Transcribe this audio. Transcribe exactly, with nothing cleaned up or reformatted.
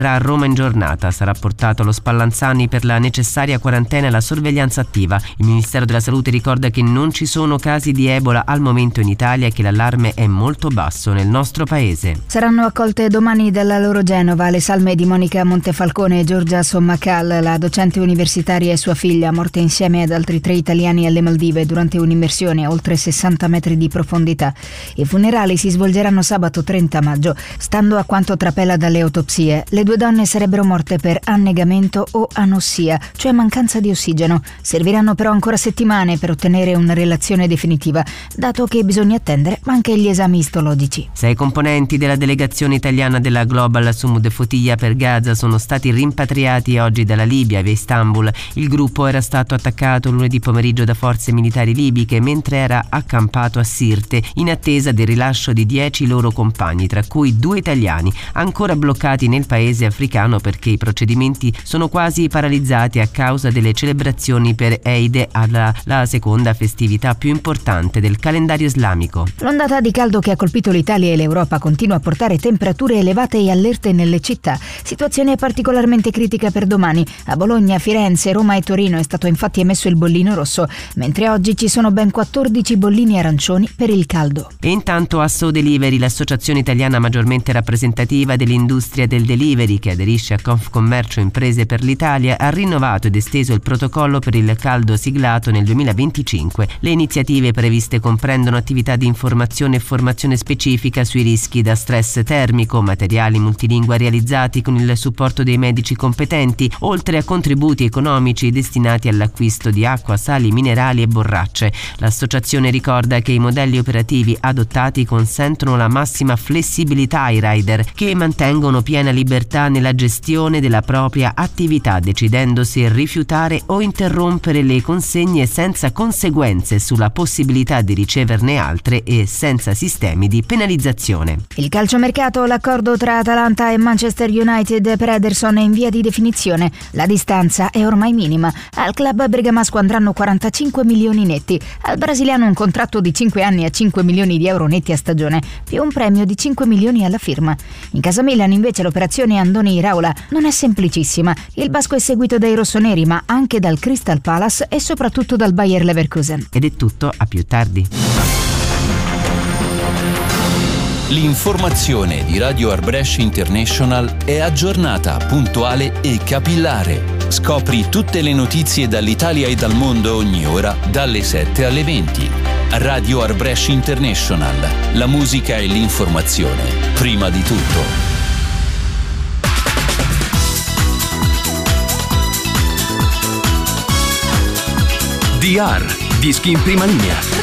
A Roma in giornata sarà portato allo Spallanzani per la necessaria quarantena e la sorveglianza attiva. Il Ministero della Salute ricorda che non ci sono casi di Ebola al momento in Italia e che l'allarme è molto basso nel nostro paese. Saranno accolte domani dalla loro Genova le salme di Monica Montefalcone e Giorgia Sommacal, la docente universitaria e sua figlia, morte insieme ad altri tre italiani alle Maldive durante un'immersione a oltre sessanta metri di profondità. I funerali si svolgeranno sabato trenta maggio. Stando a quanto trapela dalle autopsie, le due due donne sarebbero morte per annegamento o anossia, cioè mancanza di ossigeno. Serviranno però ancora settimane per ottenere una relazione definitiva, dato che bisogna attendere anche gli esami istologici. Sei componenti della delegazione italiana della Global Sumud Fotiglia per Gaza sono stati rimpatriati oggi dalla Libia via Istanbul. Il gruppo era stato attaccato lunedì pomeriggio da forze militari libiche mentre era accampato a Sirte in attesa del rilascio di dieci loro compagni, tra cui due italiani, ancora bloccati nel paese africano perché i procedimenti sono quasi paralizzati a causa delle celebrazioni per Eid al, la seconda festività più importante del calendario islamico. L'ondata di caldo che ha colpito l'Italia e l'Europa continua a portare temperature elevate e allerte nelle città. Situazione particolarmente critica per domani. A Bologna, Firenze, Roma e Torino è stato infatti emesso il bollino rosso, mentre oggi ci sono ben quattordici bollini arancioni per il caldo. E intanto a So Delivery, l'associazione italiana maggiormente rappresentativa dell'industria del delivery che aderisce a Confcommercio Imprese per l'Italia, ha rinnovato ed esteso il protocollo per il caldo siglato nel duemilaventicinque. Le iniziative previste comprendono attività di informazione e formazione specifica sui rischi da stress termico, materiali multilingua realizzati con il supporto dei medici competenti, oltre a contributi economici destinati all'acquisto di acqua, sali minerali e borracce. L'associazione ricorda che i modelli operativi adottati consentono la massima flessibilità ai rider, che mantengono piena libertà nella gestione della propria attività, decidendo se rifiutare o interrompere le consegne senza conseguenze sulla possibilità di riceverne altre e senza sistemi di penalizzazione. Il calciomercato, l'accordo tra Atalanta e Manchester United per Ederson è in via di definizione. La distanza è ormai minima. Al club bergamasco andranno quarantacinque milioni netti, al brasiliano un contratto di cinque anni a cinque milioni di euro netti a stagione, più un premio di cinque milioni alla firma. In casa Milan invece l'operazione Andoni Iraola non è semplicissima. Il basco è seguito dai rossoneri, ma anche dal Crystal Palace e soprattutto dal Bayer Leverkusen. Ed è tutto, a più tardi. L'informazione di Radio Arbresh International è aggiornata, puntuale e capillare. Scopri tutte le notizie dall'Italia e dal mondo ogni ora, dalle sette alle venti. Radio Arbresh International. La musica e l'informazione, prima di tutto. D R, dischi in prima linea.